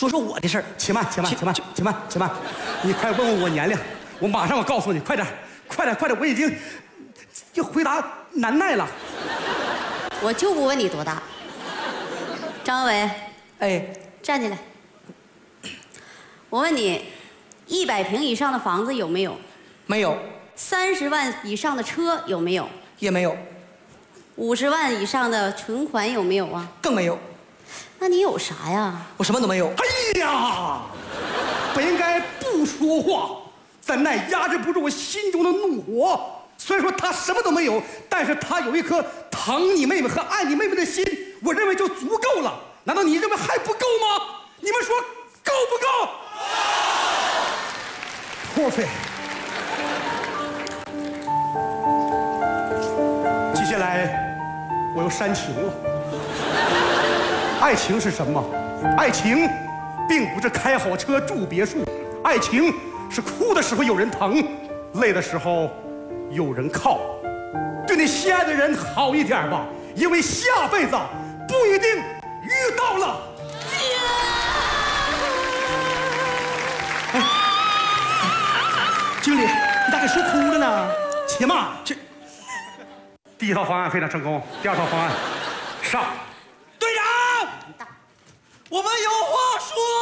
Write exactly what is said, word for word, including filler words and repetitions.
说说我的事儿。 且慢，且慢，且慢，且慢，且慢，你快问问我年龄，我马上我告诉你，快点，快点，快点，我已经就回答难耐了。 我就不问你多大。张伟， 哎， 站起来。我问你，一百平以上的房子有没有？ 没有， 三十万以上的车有没有？ 也没有， 五十万以上的存款有没有啊？ 更没有。 那你有啥呀？ 我什么都没有。 哎呀，本应该不说话，但那压制不住我心中的怒火。虽然说他什么都没有，但是他有一颗疼你妹妹和爱你妹妹的心，我认为就足够了。难道你认为还不够吗？你们说够不够？破费。接下来我又煽情了。爱情是什么？爱情并不是开好车住别墅，爱情是哭的时候有人疼，累的时候有人靠。对你心爱的人好一点吧，因为下辈子不一定遇到了。 哎，经理，你咋给说哭了呢？ 且慢，这第一套方案非常成功，第二套方案上。 队长，我们有话说。